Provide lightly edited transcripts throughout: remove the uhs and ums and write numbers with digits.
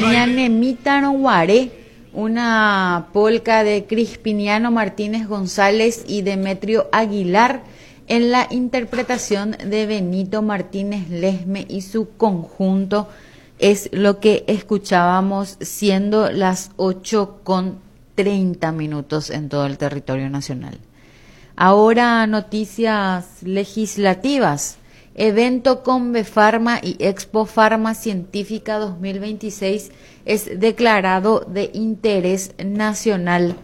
Ñanemita no Guaré, una polca de Crispiniano Martínez González y Demetrio Aguilar en la interpretación de Benito Martínez Lesme y su conjunto. Es lo que escuchábamos, siendo las 8:30 en todo el territorio nacional. Ahora noticias legislativas. Evento Convefarma y Expo Farma Científica 2026 es declarado de interés nacional.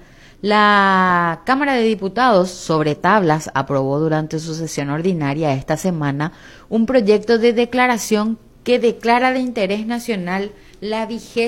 La Cámara de Diputados, sobre tablas, aprobó durante su sesión ordinaria esta semana un proyecto de declaración que declara de interés nacional la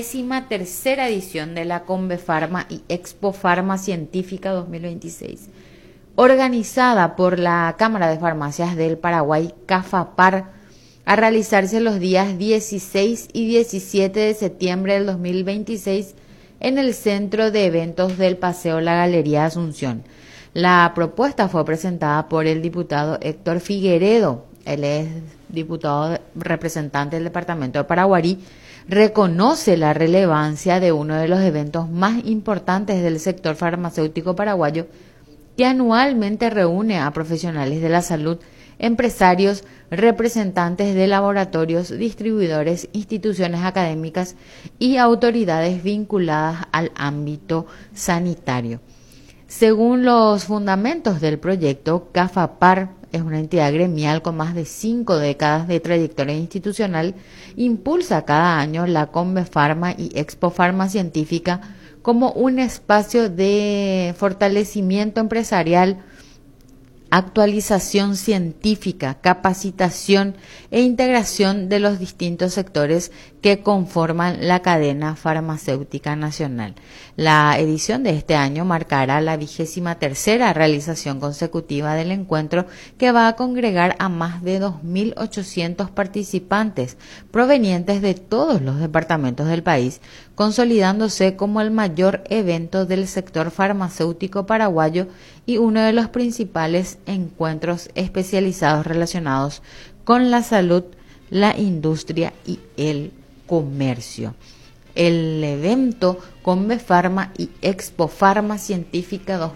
23ª edición de la Convefarma y Expo Farma Científica 2026. Organizada por la Cámara de Farmacias del Paraguay, CAFAPAR, a realizarse los días 16 y 17 de septiembre del 2026 en el Centro de Eventos del Paseo La Galería Asunción. La propuesta fue presentada por el diputado Héctor Figueredo. Él es diputado representante del departamento de Paraguarí. Reconoce la relevancia de uno de los eventos más importantes del sector farmacéutico paraguayo, que anualmente reúne a profesionales de la salud, empresarios, representantes de laboratorios, distribuidores, instituciones académicas y autoridades vinculadas al ámbito sanitario. Según los fundamentos del proyecto, CAFAPAR es una entidad gremial con más de 5 décadas de trayectoria institucional, impulsa cada año la Convefarma y Expo Farma Científica como un espacio de fortalecimiento empresarial, actualización científica, capacitación e integración de los distintos sectores que conforman la cadena farmacéutica nacional. La edición de este año marcará la 23ª realización consecutiva del encuentro, que va a congregar a más de 2.800 participantes provenientes de todos los departamentos del país, consolidándose como el mayor evento del sector farmacéutico paraguayo y uno de los principales encuentros especializados relacionados con la salud, la industria y el comercio. El evento Convefarma y Expo Farma Científica